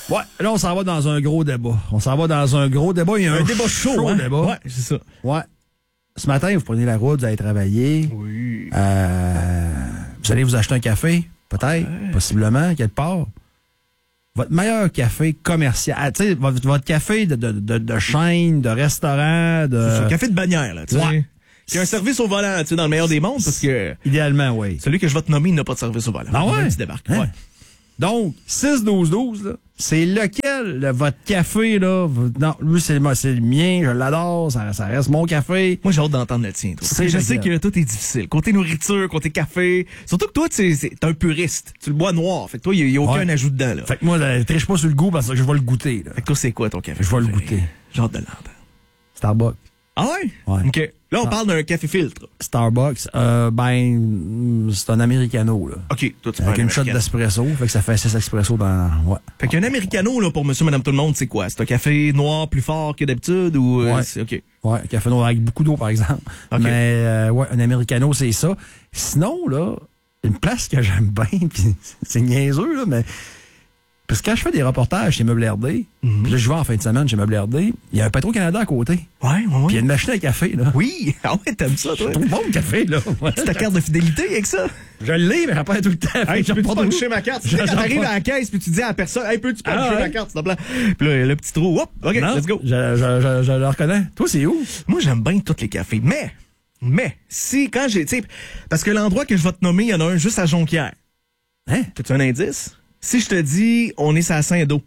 Ouais, là, on s'en va dans un gros débat. Il y a un débat chaud, hein? Débat. Ouais, c'est ça. Ouais. Ce matin, vous prenez la route, vous allez travailler. Oui. Vous allez vous acheter un café, peut-être, possiblement, quelque part. Votre meilleur café commercial, tu sais, votre café de chaîne, de restaurant, C'est un café de bannière, là, tu sais. Ouais. Qui a un service au volant, tu sais, dans le meilleur des mondes, parce que Idéalement, oui. celui que je vais te nommer, il n'a pas de service au volant. Ah ouais? Tu débarques. Hein? Ouais. Donc, 6-12-12, là, c'est lequel, là, votre café, là? Non, lui, c'est le mien, je l'adore, ça reste mon café. Moi, j'ai hâte d'entendre le tien, toi. C'est Je sais lequel? que tout est difficile. Côté nourriture, côté café. Surtout que toi, t'es un puriste. Tu le bois noir. Fait que toi, il n'y a aucun Ouais. ajout dedans, là. Fait que moi, je triche pas sur le goût parce que je vais le goûter, là. Fait que toi, c'est quoi ton café? Je vais le préféré? goûter. J'ai hâte de l'entendre. Starbucks. Ah ouais? Ouais. OK. Là, on parle d'un café filtre. Starbucks, c'est un americano, là. OK. Toi, tu prends Avec un une shot americano. d'espresso, fait que ça fait 6 espresso dans... Ouais. Fait qu'un americano, là, pour monsieur, madame, tout le monde, c'est quoi? C'est un café noir plus fort que d'habitude ou... Ouais. OK. Ouais, café noir avec beaucoup d'eau, par exemple. OK. Mais, ouais, un americano, c'est ça. Sinon, là, une place que j'aime bien, puis c'est niaiseux, là, mais... Parce que quand je fais des reportages chez Meubles RD, puis là, je vais en fin de semaine chez Meubles RD, il y a un Petro-Canada à côté. Ouais. Puis il y a une machine à café, là. Oui. Ah ouais, t'aimes ça, toi? C'est trop bon, le café, là. Ouais. C'est ta carte de fidélité avec ça? Je l'ai, mais je pas tout le temps. Hey, tu peux pas puncher ma carte. Tu sais, quand t'arrives à la caisse puis tu dis à la personne, hey, peux-tu puncher ma carte, s'il te plaît? Puis là, le petit trou, hop, OK, Non, let's go. Je le reconnais. Toi, c'est où? Moi, j'aime bien tous les cafés. Mais, si, quand j'ai, tu sais, parce que l'endroit que je vais te nommer, il y en a un juste à Jonquière. Hein? T'as-tu un indice? Si je te dis, on est sur la Saint-Do.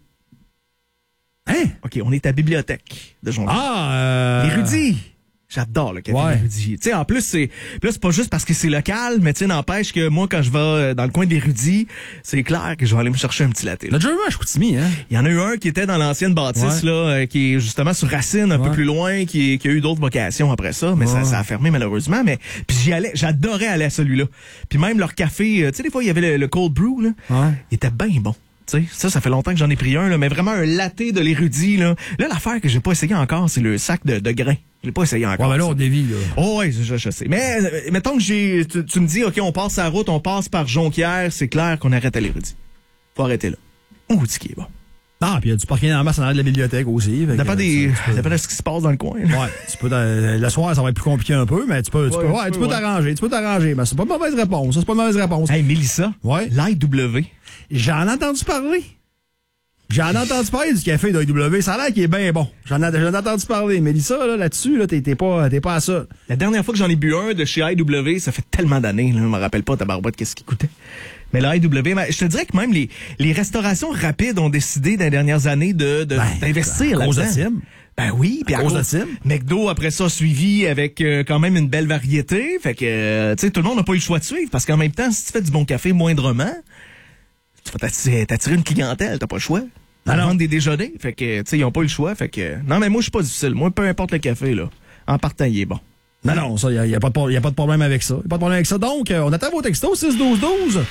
Hein? OK, on est à la bibliothèque de Jonquière. L'érudit. J'adore le café Ouais. d'érudit. Tu sais, en plus, c'est pas juste parce que c'est local, mais tu sais, n'empêche que moi, quand je vais dans le coin d'érudit, c'est clair que je vais aller me chercher un petit latte. On a déjà eu un à Chicoutimi, hein? Il y en a eu un qui était dans l'ancienne bâtisse, Ouais. là, qui est justement sur Racine, un peu Ouais. plus loin, qui a eu d'autres vocations après ça, mais ça a fermé malheureusement. Mais puis j'y allais, j'adorais aller à celui-là. Puis même leur café, tu sais, des fois, il y avait le cold brew, là. Ouais. Il était bien bon. Tu sais, ça fait longtemps que j'en ai pris un, là, mais vraiment un latte de l'érudit. Là, l'affaire que j'ai pas essayé encore, c'est le sac de grains. Je l'ai pas essayé encore. Ouais, mais là, ça. on dévie, là. Oh, ouais, je sais. Mais mettons que tu me dis, OK, on passe sa route, on passe par Jonquière, c'est clair qu'on arrête à l'érudit. Faut arrêter là. Oh, dit qu'il est bon. Ah, puis il y a du parking en masse en arrière de la bibliothèque aussi. Ça dépend de ce qui se passe dans le coin. Ouais, tu peux le soir, ça va être plus compliqué un peu, mais tu peux t'arranger. Tu peux t'arranger. Mais c'est pas une mauvaise réponse. Ça, c'est pas une mauvaise réponse. Hey, Mélissa, Ouais. l'IW. J'en ai entendu parler. J'en ai entendu parler du café d'IW. Ça a l'air qu'il est bien bon. J'en ai entendu parler. Mélissa, là-dessus, là, t'es pas à ça. La dernière fois que j'en ai bu un de chez IW, ça fait tellement d'années, là, je me rappelle pas tabarouette qu'est-ce qu'il coûtait. Mais la IW, je te dirais que même les restaurations rapides ont décidé dans les dernières années d'investir à cause de là-dedans. Tim. Ben oui, puis À cause de Tim. McDo après ça suivi avec quand même une belle variété, fait que tu sais tout le monde n'a pas eu le choix de suivre parce qu'en même temps si tu fais du bon café moindrement, tu vas t'attirer une clientèle, t'as pas le choix. Alors Vendre des déjeuners, fait que tu sais ils ont pas eu le choix, fait que non mais moi je suis pas difficile, moi peu importe le café là, en partant il est bon. Non, ça, y a pas de problème avec ça. Y a pas de problème avec ça. Donc, on attend vos textos, 6-12-12.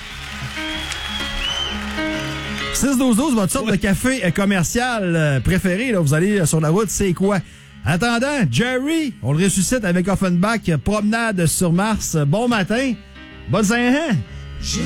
6-12-12, votre sorte de café commercial préféré, là, vous allez sur la route, c'est quoi? En attendant, Jerry, on le ressuscite avec Offenbach, promenade sur Mars. Bon matin, bonne Saint-Jean.